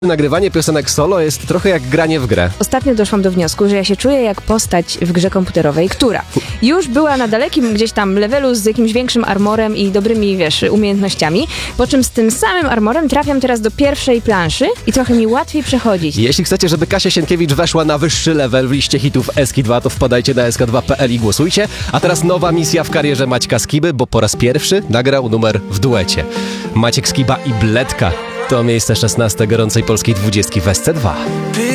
Nagrywanie piosenek solo jest trochę jak granie w grę. Ostatnio doszłam do wniosku, że ja się czuję jak postać w grze komputerowej, która już była na dalekim gdzieś tam levelu z jakimś większym armorem i dobrymi, umiejętnościami, po czym z tym samym armorem trafiam teraz do pierwszej planszy i trochę mi łatwiej przechodzić. Jeśli chcecie, żeby Kasia Sienkiewicz weszła na wyższy level w liście hitów SK2, to wpadajcie na sk2.pl i głosujcie. A teraz nowa misja w karierze Maćka Skiby, bo po raz pierwszy nagrał numer w duecie. Maciek Skiba i Bledka to miejsce 16 gorącej polskiej 20 w SC2.